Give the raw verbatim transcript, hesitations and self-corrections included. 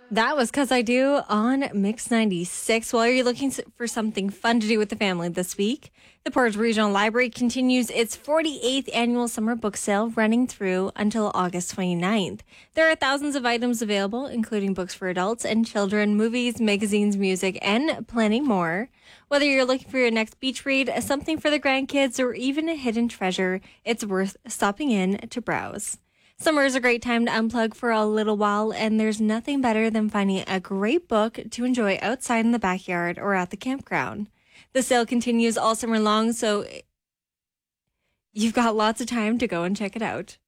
That was Cause I Do on Mix ninety-six. While you're looking for something fun to do with the family this week, the Portage Regional Library continues its forty-eighth annual summer book sale running through until August twenty-ninth. There are thousands of items available, including books for adults and children, movies, magazines, music, and plenty more. Whether you're looking for your next beach read, something for the grandkids, or even a hidden treasure, it's worth stopping in to browse. Summer is a great time to unplug for a little while, and there's nothing better than finding a great book to enjoy outside in the backyard or at the campground. The sale continues all summer long, so you've got lots of time to go and check it out.